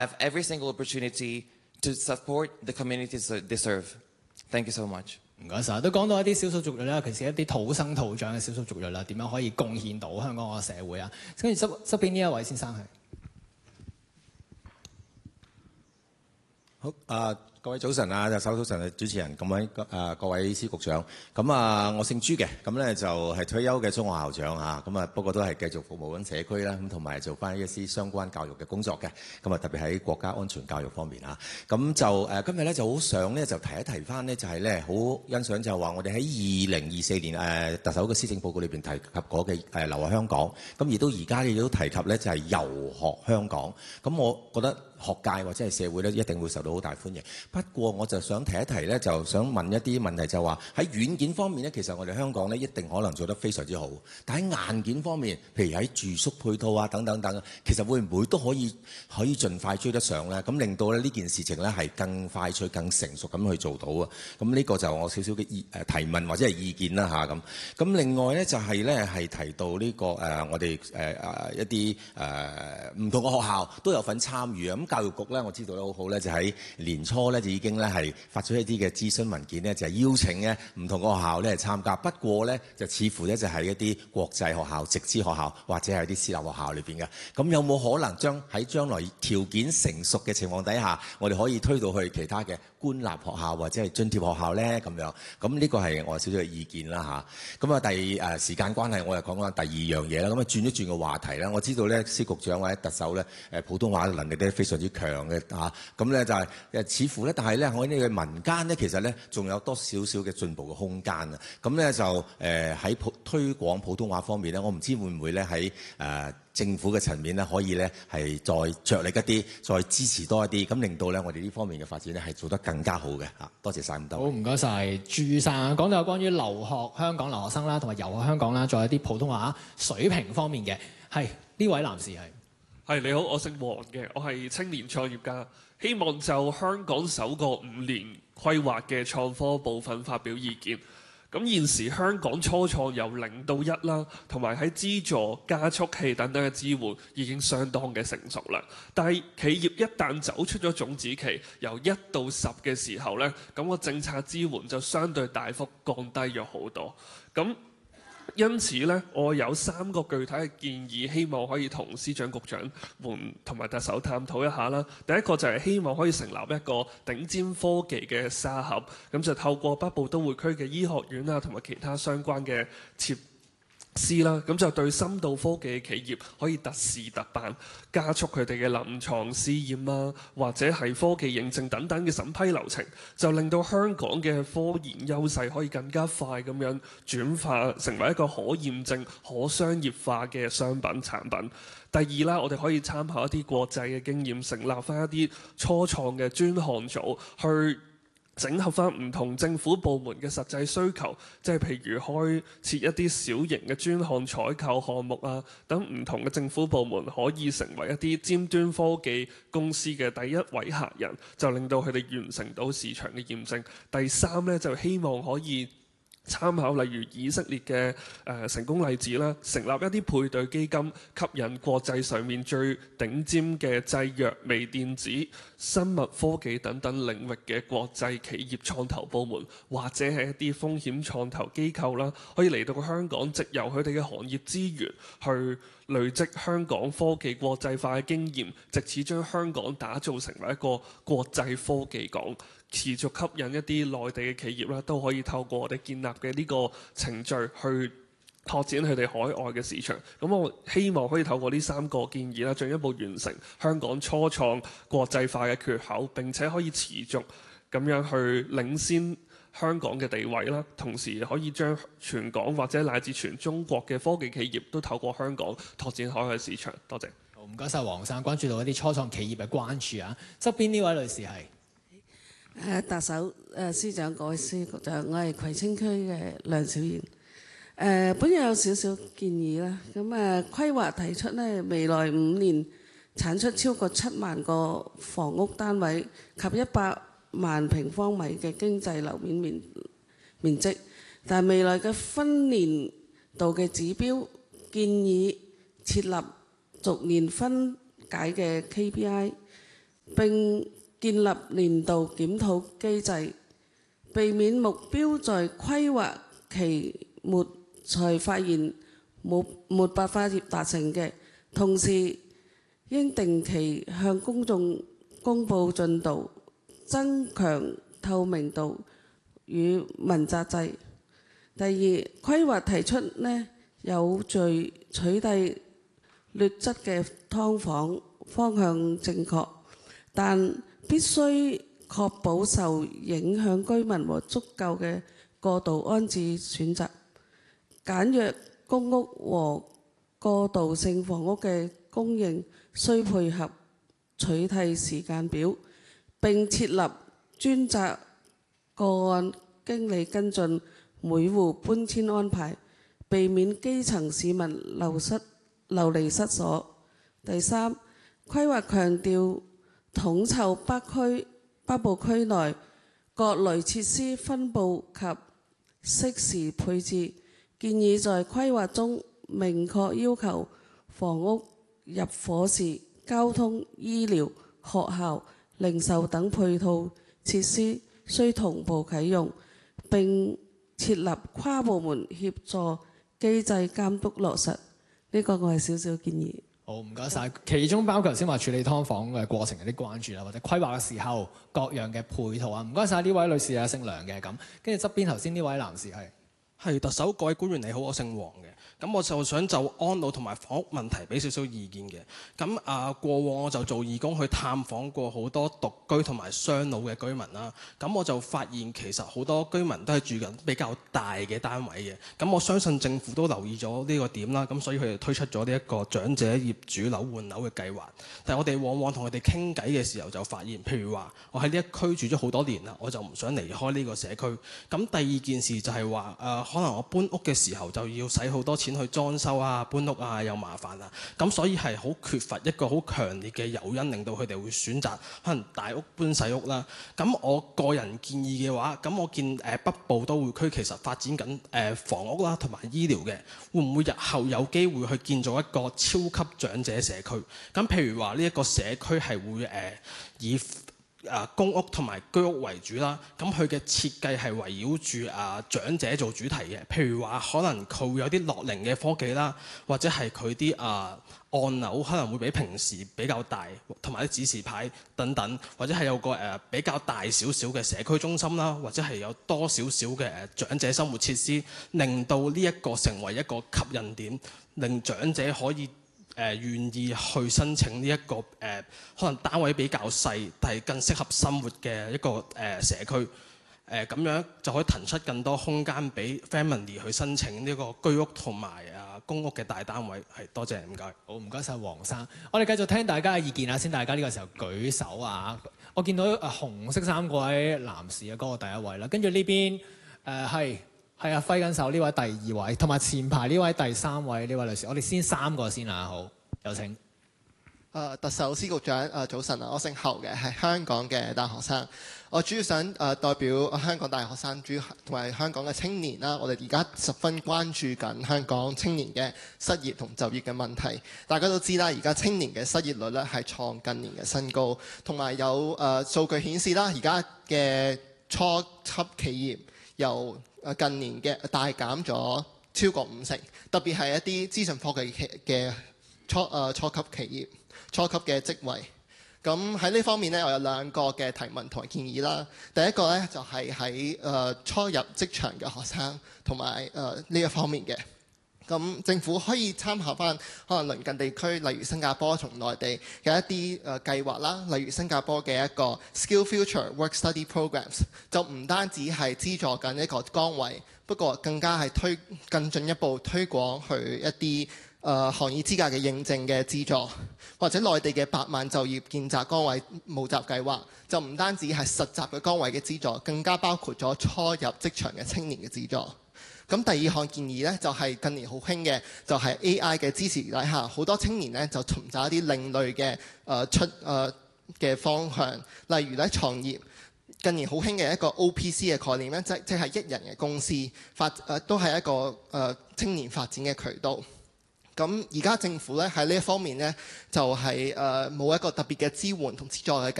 have every single opportunity to support the communities that they serve. Thank you so much. 唔該晒，都講到一啲少數族裔啦，其實一啲土生土長嘅少數族裔啦，點樣可以貢獻到香港個社會啊？跟住側邊呢一位先生係。 好各位早晨啊，特首早晨嘅主持人，各位司局長，我姓朱嘅，咁咧就係退休嘅中學校長嚇，不過都係繼續服務緊社區啦，咁同埋做翻一啲相關教育嘅工作嘅，特別喺國家安全教育方面嚇，咁就今日咧就好想咧就提一提翻咧，就係咧好欣賞就係話我哋喺2024年特首嘅施政報告裏邊提及過嘅留學香港，咁而都而家亦都提及咧就係遊學香港，咁我覺得學界或者係社會咧一定會受到好大歡迎。不過我就想提一提咧，就想問一啲問題，就話喺軟件方面咧，其實我哋香港咧一定可能做得非常之好。但喺硬件方面，譬如喺住宿配套啊等等等，其實會唔會都可以盡快追得上咧？咁令到咧呢件事情咧係更快脆、更成熟咁去做到啊！咁呢個就我少少嘅提問或者係意見啦嚇咁。咁另外咧就係咧係提到呢個我哋一啲唔同嘅學校都有份參與啊！咁教育局咧我知道咧好好咧，就喺年初咧就已經咧係發出一啲嘅諮詢文件咧，就係邀請咧唔同嘅學校咧嚟參加。不過咧就似乎咧就係一啲國際學校、直資學校或者係啲私立學校裏邊嘅。咁有冇可能喺將來條件成熟嘅情況底下，我哋可以推到去其他嘅官立學校或者係津貼學校咧咁樣？咁呢個係我少少嘅意見啦嚇。咁時間關係，我又講講第二樣嘢啦。咁轉一轉個話題啦。我知道咧司局長或者特首咧普通話能力都非常之強嘅嚇。咁咧就係似乎咧，但係咧我呢個民間咧其實咧仲有多少少嘅進步嘅空間啊。咁咧就喺推廣普通話方面咧，我唔知會唔會咧喺政府嘅層面咧，可以咧係再着力一啲，再支持多一啲，咁令到咧我哋呢方面嘅發展咧係做得更加好嘅嚇。多謝晒咁多。好，唔該晒朱生，講到有關於香港留學生啦，同埋遊學香港啦，仲有啲普通話水平方面嘅，係呢位男士係。 係你好，我姓黃嘅，我係青年創業家，希望就香港首個5年規劃嘅創科部分發表意見。咁現時香港初創由0到1啦，同埋喺資助、加速器等等嘅支援已經相當嘅成熟啦。但係企業一旦走出咗種子期，由1到10嘅時候呢，咁個政策支援就相對大幅降低咗好多。咁因此咧，我有3個具體嘅建議，希望可以同司長、局長同埋特首探討一下啦。第一個就係希望可以成立一個頂尖科技嘅沙盒，咁就透過北部都會區嘅醫學院啊，同埋其他相關嘅設施啦，咁就對深度科技嘅企業可以特事特辦，加速佢哋嘅臨床試驗啊，或者係科技認證等等嘅審批流程，就令到香港嘅科研優勢可以更加快咁樣轉化成為一個可驗證、可商業化嘅商品產品。第二啦，我哋可以參考一啲國際嘅經驗，成立翻一啲初創嘅專項組去整合翻唔同政府部門嘅實際需求，即係譬如開設一啲小型嘅專項採購項目啊，等唔同嘅政府部門可以成為一啲尖端科技公司嘅第一位客人，就令到佢哋完成到市場嘅驗證。第三呢，就希望可以參考例如以色列嘅成功例子啦，成立一啲配對基金，吸引國際上面最頂尖嘅製藥、微電子、生物科技等等領域嘅國際企業創投部門，或者係一啲風險創投機構啦，可以嚟到香港，藉由佢哋嘅行業資源去累積香港科技國際化嘅經驗，藉此將香港打造成為一個國際科技港。持續吸引一啲內地嘅企業啦，都可以透過我哋建立嘅呢個程序去拓展佢哋海外嘅市場。咁我希望可以透過呢3個建議啦，進一步完成香港初創國際化嘅缺口，並且可以持續咁樣去領先香港嘅地位啦。同時可以將全港或者乃至全中國嘅科技企業都透過香港拓展海外市場。多謝。 好，唔該晒黃生，關注到一啲初創企業嘅關注啊。側邊呢位女士係。 特首、司長、各位司局長，我係葵青區嘅梁小賢。本人有少少建議啦。咁規劃提出呢，未來5年產出超過7萬個房屋單位及100萬平方米嘅經濟樓面面積，但未來嘅分年度嘅指標建議設立逐年分解嘅 KPI。 並建立年度檢討機制，避免目標在規劃期末才發現沒辦法達成嘅。同時應定期向公眾公佈進度，增強透明度與問責制。第二，規劃提出有序取締劣質嘅劏房，方向正確，但必須確保受影響居民和足夠嘅過渡安置選擇。簡約公屋和過渡性房屋嘅供應需配合取締時間表，並設立專責個案經理跟進每戶搬遷安排，避免基層市民流離失所。第三，規劃強調統籌北部區內各類設施分佈及適時配置，建議在規劃中明確要求房屋入伙時交通、醫療、學校、零售等配套設施需同步啟用，並設立跨部門協助機制監督落實。呢個我係少少建議。 好，唔該晒。其中包括頭先話處理劏房嘅過程有啲關注啦，或者規劃嘅時候各樣嘅配套啊。唔該晒呢位女士啊，姓梁嘅咁。跟住側邊頭先呢位男士係特首，各位官員你好，我姓黃嘅。咁我就想就安老同埋房屋問題俾少少意見嘅。咁過往我就做義工去探訪過好多獨居同埋雙老嘅居民啦。咁我就發現其實好多居民都係住緊比較大嘅單位嘅。咁我相信政府都留意咗呢個點啦。咁所以佢哋推出咗呢一個長者業主樓換樓嘅計劃。但係我哋往往同佢哋傾偈嘅時候就發現，譬如話我喺呢一區住咗好多年啦，我就唔想離開呢個社區。咁第二件事就係話可能我搬屋嘅時候就要使好多錢去裝修啊、搬屋啊，又麻煩啊，咁所以係好缺乏一個好強烈嘅誘因，令到佢哋會選擇可能大屋搬細屋啦。咁我個人建議嘅話，咁我見北部都會區其實發展緊房屋啦同埋醫療嘅，會唔會日後有機會去建造一個超級長者社區？咁譬如話呢一個社區係會以公屋同埋居屋為主啦，咁佢嘅設計係圍繞住長者做主題嘅，譬如話可能佢會有啲樂齡嘅科技啦，或者係佢啲按鈕可能會比平時比較大，同埋啲指示牌等等，或者係有個比較大少少嘅社區中心啦，或者係有多少少嘅長者生活設施，令到呢一個成為一個吸引點，令長者可以願意去申請呢一個可能單位比較細，但係更適合生活嘅一個社區。咁樣就可以騰出更多空間俾 family 去申請呢個居屋同埋公屋嘅大單位。係，多謝，唔該。 好，唔該晒黃生。我哋繼續聽大家嘅意見啊，先大家呢個時候舉手啊。我見到紅色衫嗰位男士啊，嗰個第一位啦，跟住呢邊係揮緊手呢位第二位，同埋前排呢位第三位呢位女士。我哋先三個先啊，好，有請。 特首司局長早晨啊，我姓侯嘅，係香港嘅大學生。我主要想代表香港大學生同埋香港嘅青年啦，我哋而家十分關注緊香港青年嘅失業同就業嘅問題。大家都知啦，而家青年嘅失業率咧係創近年嘅新高，同埋有數據顯示啦，而家嘅初級企業由近年嘅大減咗超過50%，特別係一啲資訊科技嘅初級企業、初級嘅職位。咁喺呢方面呢，我有兩個嘅提問同埋建議啦。第一個呢，就係喺初入職場嘅學生同埋呢一方面嘅。咁政府可以參考翻可能鄰近地區，例如新加坡同內地嘅一啲計劃啦，例如新加坡嘅一個 Skill Future Work Study Programs， 就唔單止係資助緊一個崗位，不過更加係更進一步推廣去一啲行業資格嘅認證嘅資助，或者內地嘅8萬就業見習崗位募集計劃，就唔單止係實習嘅崗位嘅資助，更加包括咗初入職場嘅青年嘅資助。咁第二項建議呢，就係近年好興嘅，就係 AI 嘅支持底下，好多青年呢就尋找一啲另類嘅嘅方向，例如咧創業。近年好興嘅一個 OPC 嘅概念咧，即係一人嘅公司都係一個青年發展嘅渠道。咁而家政府咧喺呢一方面咧，就係冇一個特別嘅支援同資助嘅計劃。